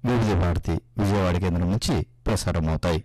వివిధ భారతి విజయవాడ కేంద్రం నుంచి ప్రసారమవుతాయి.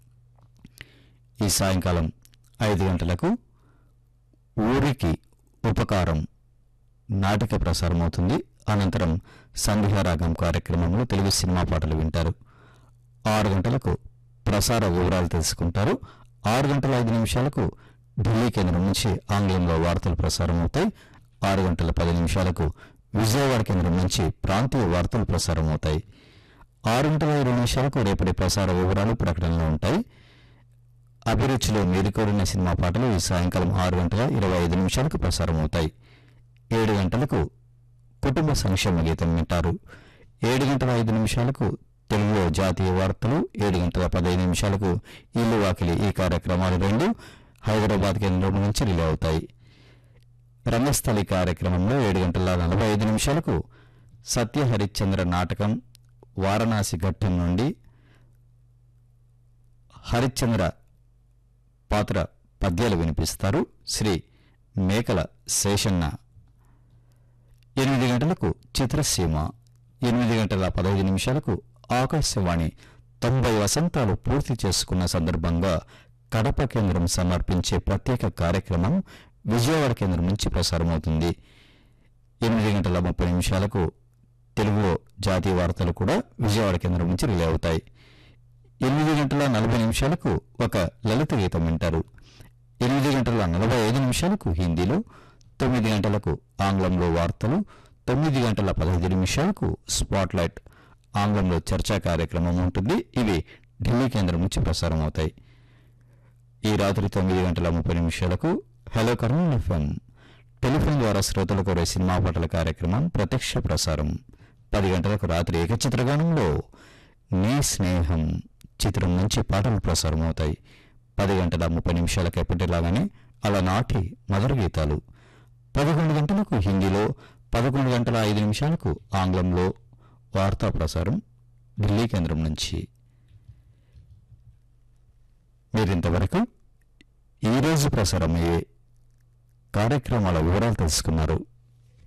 ఈ సాయంకాలం 5 గంటలకు ఊరికి ఉపకారం నాటిక ప్రసారమవుతుంది. అనంతరం సంధ్యారాగం కార్యక్రమంలో తెలుగు సినిమా పాటలు వింటారు. 6 గంటలకు ప్రసార వివరాలు తెలుసుకుంటారు. 6 గంటల 5 నిమిషాలకు ఢిల్లీ కేంద్రం నుంచి ఆంగ్లంలో వార్తలు ప్రసారమవుతాయి. 6 గంటల 10 నిమిషాలకు విజయవాడ కేంద్రం నుంచి ప్రాంతీయ వార్తలు ప్రసారమవుతాయి. 6 గంటల 20 నిమిషాలకు రేపటి ప్రసార వివరాలు ప్రకటనలు ఉంటాయి. అభిరుచిలో మీరు కోరిన సినిమా పాటలు ఈ సాయంకాలం 6 గంటల 25 నిమిషాలకు ప్రసారమవుతాయి. 7 గంటలకు కుటుంబ సంక్షేమ గీతం వింటారు. 7 గంటల 5 నిమిషాలకు తెలుగులో జాతీయ వార్తలు, 7 గంటల 15 నిమిషాలకు ఇల్లు వాకిలి ఈ కార్యక్రమాలు రెండు హైదరాబాద్ కేంద్రం నుంచి రిలే అవుతాయి. రంగస్థలి కార్యక్రమంలో 7 గంటల 45 నిమిషాలకు సత్య హరిశ్చంద్ర నాటకం వారణాసి ఘట్టం నుండి హరిశ్చంద్ర పాత్ర పద్యాలు వినిపిస్తారు శ్రీ మేకల శేషన్న. 8 గంటలకు చిత్రసీమ, 8 గంటల 15 నిమిషాలకు ఆకాశవాణి 90 వసంతాలు పూర్తి చేసుకున్న సందర్భంగా కడప కేంద్రం సమర్పించే ప్రత్యేక కార్యక్రమం విజయవాడ కేంద్రం నుంచి ప్రసారమవుతుంది. 8 గంటల 30 నిమిషాలకు తెలుగులో జాతీయ వార్తలు కూడా విజయవాడ కేంద్రం నుంచి రిలే అవుతాయి. 8 గంటల 40 నిమిషాలకు ఒక లలిత గీతం వింటారు. 8 గంటల 45 నిమిషాలకు హిందీలో, 9 గంటలకు ఆంగ్లంలో వార్తలు, 9 గంటల 15 నిమిషాలకు స్పాట్లైట్ ఆంగ్లంలో చర్చా కార్యక్రమం ఉంటుంది. ఇవి ఢిల్లీ కేంద్రం నుంచి ప్రసారం అవుతాయి. ఈ రాత్రి 9 గంటల 30 నిమిషాలకు హలో కర్నూలు ఎఫ్ఎం టెలిఫోన్ ద్వారా శ్రోతల కోరే సినిమా పాటల కార్యక్రమం ప్రత్యక్ష ప్రసారం. 10 గంటలకు రాత్రి ఏకచిత్రగానంలో నీ స్నేహం చిత్రం నుంచి పాటలు ప్రసారం అవుతాయి. 10 గంటల 30 నిమిషాలకు ఎప్పటిలాగానే అలనాటి మధుర గీతాలు. 11 గంటలకు హిందీలో, 11 గంటల 5 నిమిషాలకు ఆంగ్లంలో వార్తా ప్రసారం ఢిల్లీ కేంద్రం నుంచి. మీరింతవరకు ఈరోజు ప్రసారమయ్యే కార్యక్రమాల వివరాలు తెలుసుకున్నారు.